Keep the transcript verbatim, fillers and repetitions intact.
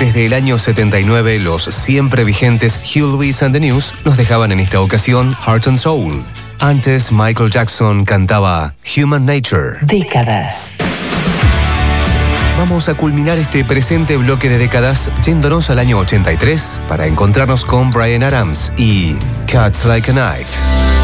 Desde el año setenta y nueve, los siempre vigentes Huey Lewis and the News nos dejaban en esta ocasión Heart and Soul. Antes, Michael Jackson cantaba Human Nature. Décadas. Vamos a culminar este presente bloque de décadas yéndonos al año ochenta y tres para encontrarnos con Bryan Adams y Cuts Like a Knife.